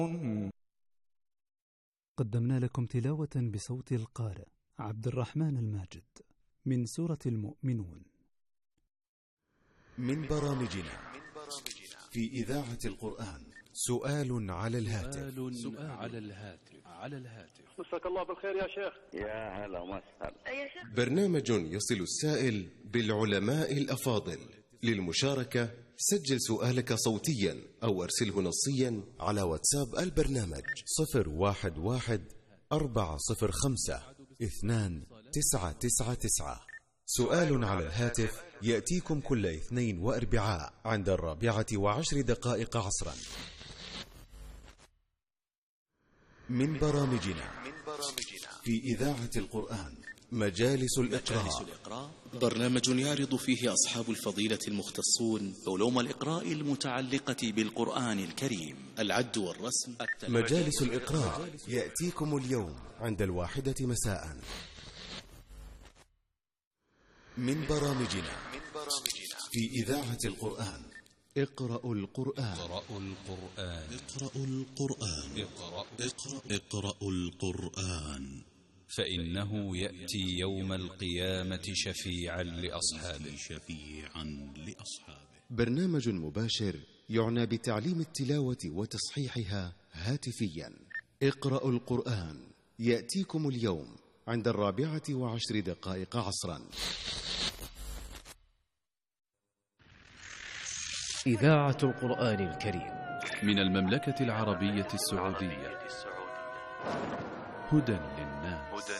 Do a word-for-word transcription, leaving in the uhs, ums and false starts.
قدمنا لكم تلاوة بصوت القارئ عبد الرحمن الماجد من سورة المؤمنون. من برامجنا في إذاعة القرآن سؤال على الهاتف. سؤال على الهاتف على الهاتف. مساك الله بالخير يا شيخ. يا هلا وسهلا. يا شيخ. برنامج يصل السائل بالعلماء الأفاضل. للمشاركة سجل سؤالك صوتيا أو أرسله نصيا على واتساب البرنامج صفر واحد واحد أربعة صفر خمسة اثنان تسعة تسعة تسعة. سؤال على الهاتف يأتيكم كل اثنين وأربعاء عند الرابعة وعشر دقائق عصرا. من برامجنا في إذاعة القرآن مجالس الإقراء، برنامج يعرض فيه أصحاب الفضيلة المختصون علوم الإقراء المتعلقة بالقرآن الكريم، العد والرسم. مجالس الإقراء يأتيكم اليوم عند الواحدة مساء. من برامجنا في إذاعة القرآن اقرأوا القرآن. اقرأوا القرآن. اقرأوا القرآن. اقرأ اقرأ اقرأوا القرآن، فإنه يأتي يوم القيامة شفيعا لأصحابه. شفيعا لأصحابه. برنامج مباشر يعنى بتعليم التلاوة وتصحيحها هاتفيا. اقرأوا القرآن يأتيكم اليوم عند الرابعة وعشر دقائق عصرا. إذاعة القرآن الكريم من المملكة العربية السعودية. هدى للناس.